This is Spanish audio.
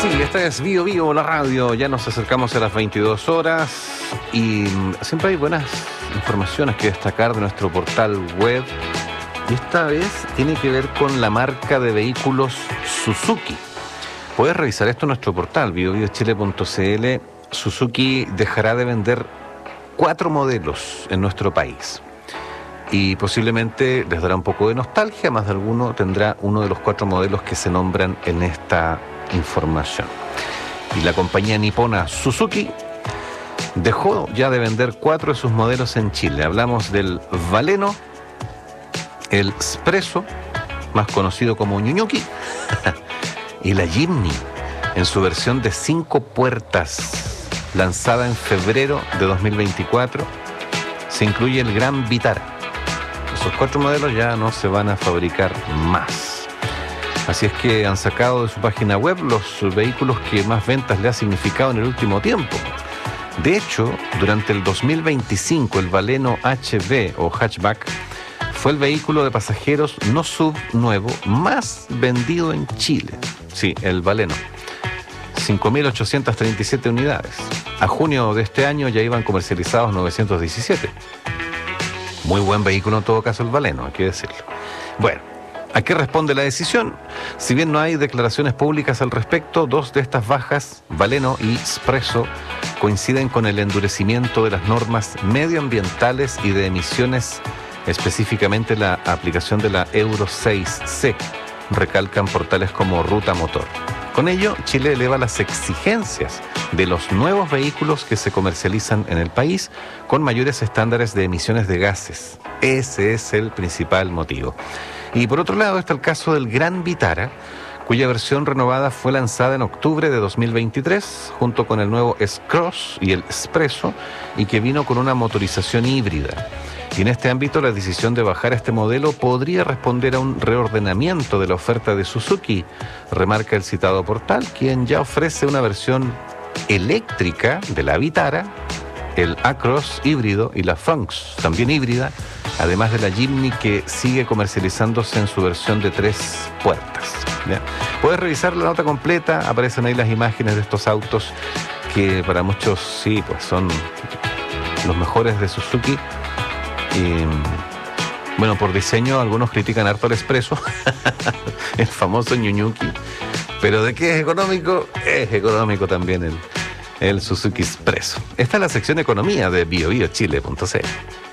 Sí, esta es Bio Bio, la radio. Ya nos acercamos a las 22 horas y siempre hay buenas informaciones que destacar de nuestro portal web. Y esta vez tiene que ver con la marca de vehículos Suzuki. Puedes revisar esto en nuestro portal, biobiochile.cl. Suzuki dejará de vender 4 modelos en nuestro país. Y posiblemente les dará un poco de nostalgia, más de alguno tendrá uno de los 4 modelos que se nombran en esta información. Y la compañía nipona Suzuki dejó ya de vender 4 de sus modelos en Chile. Hablamos del Baleno, el Spresso, más conocido como Ñuñuki, y la Jimny, en su versión de 5 puertas, lanzada en febrero de 2024. Se incluye el Gran Vitara. Esos 4 modelos ya no se van a fabricar más. Así es que han sacado de su página web los vehículos que más ventas le ha significado en el último tiempo. De hecho, durante el 2025, el Baleno HB o hatchback fue el vehículo de pasajeros no sub nuevo más vendido en Chile. Sí, el Baleno. 5.837 unidades. A junio de este año ya iban comercializados 917. Muy buen vehículo en todo caso el Baleno, hay que decirlo. Bueno, ¿a qué responde la decisión? Si bien no hay declaraciones públicas al respecto, 2 de estas bajas, Baleno y Spresso, coinciden con el endurecimiento de las normas medioambientales y de emisiones, específicamente la aplicación de la Euro 6C, recalcan portales como Ruta Motor. Con ello, Chile eleva las exigencias de los nuevos vehículos que se comercializan en el país con mayores estándares de emisiones de gases. Ese es el principal motivo. Y por otro lado está el caso del Gran Vitara, cuya versión renovada fue lanzada en octubre de 2023 junto con el nuevo S-Cross y el Espresso, y que vino con una motorización híbrida. Y en este ámbito la decisión de bajar este modelo podría responder a un reordenamiento de la oferta de Suzuki, remarca el citado portal, quien ya ofrece una versión eléctrica de la Vitara, el A-Cross híbrido y la Funks, también híbrida, además de la Jimny, que sigue comercializándose en su versión de 3 puertas. ¿Ya? Puedes revisar la nota completa, aparecen ahí las imágenes de estos autos que para muchos sí, pues son los mejores de Suzuki. Y, bueno, por diseño algunos critican harto el Espresso, el famoso Ñuñuki, pero de que es económico también el Suzuki Espresso. Esta es la sección Economía de biobiochile.cl.